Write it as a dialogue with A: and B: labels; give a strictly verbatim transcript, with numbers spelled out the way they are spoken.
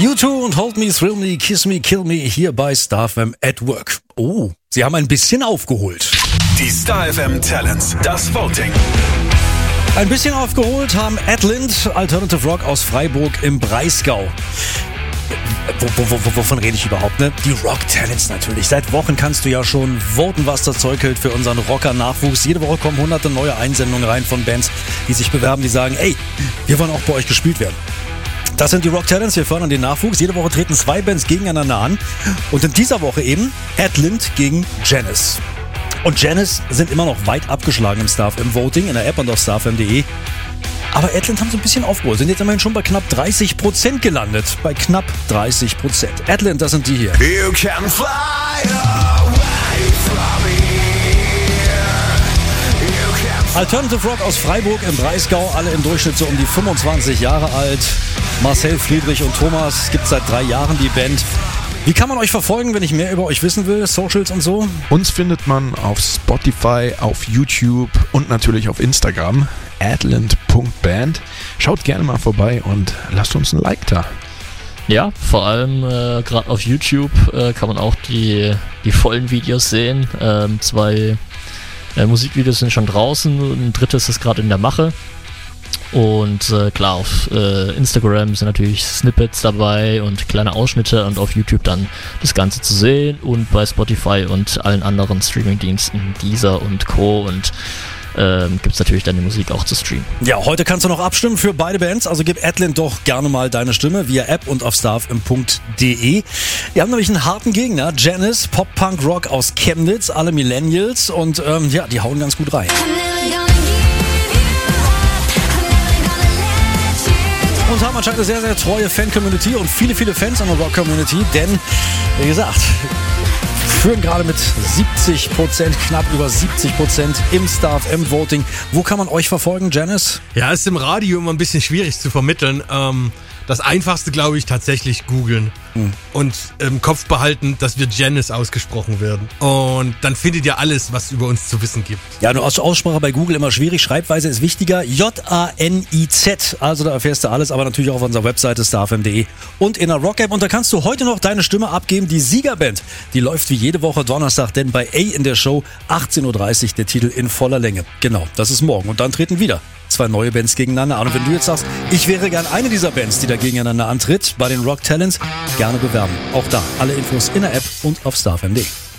A: U zwei und Hold Me, Thrill Me, Kiss Me, Kill Me hier bei Star F M at Work. Oh, sie haben ein bisschen aufgeholt.
B: Die Star F M Talents, das Voting.
A: Ein bisschen aufgeholt haben Adlind, Alternative Rock aus Freiburg im Breisgau. Wo, wo, wo, wovon rede ich überhaupt, ne? Die Rock Talents natürlich. Seit Wochen kannst du ja schon voten, was das Zeug hält für unseren Rocker-Nachwuchs. Jede Woche kommen hunderte neue Einsendungen rein von Bands, die sich bewerben, die sagen, ey, wir wollen auch bei euch gespielt werden. Das sind die Rock Talents, wir fördern den Nachwuchs. Jede Woche treten zwei Bands gegeneinander an. Und in dieser Woche eben Adlind gegen Janis. Und Janis sind immer noch weit abgeschlagen im Star F M Voting, in der App und auf star f m punkt de. Aber Adlind haben so ein bisschen aufgeholt, sind jetzt immerhin schon bei knapp dreißig Prozent gelandet. Bei knapp dreißig Prozent. Adlind, das sind die hier.
B: You can fly away from here. You can
A: Alternative Rock aus Freiburg im Breisgau, alle im Durchschnitt so um die fünfundzwanzig Jahre alt. Marcel, Friedrich und Thomas, gibt seit drei Jahren die Band. Wie kann man euch verfolgen, wenn ich mehr über euch wissen will? Socials und so?
C: Uns findet man auf Spotify, auf YouTube und natürlich auf Instagram. adlind punkt band. Schaut gerne mal vorbei und lasst uns ein Like da.
D: Ja, vor allem äh, gerade auf YouTube äh, kann man auch die, die vollen Videos sehen. Ähm, zwei äh, Musikvideos sind schon draußen, ein drittes ist gerade in der Mache. Und äh, klar, auf äh, Instagram sind natürlich Snippets dabei und kleine Ausschnitte und auf YouTube dann das Ganze zu sehen und bei Spotify und allen anderen Streamingdiensten, Deezer und Co. und ähm, gibt es natürlich dann die Musik auch zu streamen.
A: Ja, heute kannst du noch abstimmen für beide Bands, also gib Adlind doch gerne mal deine Stimme via App und auf star f m punkt de. Wir haben nämlich einen harten Gegner, Janis, Pop-Punk-Rock aus Chemnitz, alle Millennials und ähm, ja, die hauen ganz gut rein. Und haben anscheinend eine sehr, sehr treue Fan-Community und viele, viele Fans an der Rock-Community, denn, wie gesagt, führen gerade mit siebzig Prozent, knapp über siebzig Prozent im Star F M Voting. Wo kann man euch verfolgen, Janis?
E: Ja, ist im Radio immer ein bisschen schwierig zu vermitteln. Ähm, das Einfachste, glaube ich, tatsächlich googeln hm. und im Kopf behalten, dass wir Janis ausgesprochen werden. Und dann findet ihr alles, was es über uns zu wissen gibt.
A: Ja, nur Aussprache bei Google immer schwierig. Schreibweise ist wichtiger. J A N I Z. Also da erfährst du alles, aber natürlich auch auf unserer Webseite star f m punkt de und in der Rock-App. Und da kannst du heute noch deine Stimme abgeben. Die Siegerband, die läuft wie jede Woche Donnerstag, denn bei A in der Show achtzehn Uhr dreißig der Titel in voller Länge. Genau, das ist morgen. Und dann treten wieder zwei neue Bands gegeneinander an. Und wenn du jetzt sagst, ich wäre gern eine dieser Bands, die da gegeneinander antritt, bei den Rock Talents, gerne bewerben. Auch da alle Infos in der App und auf star f m punkt de.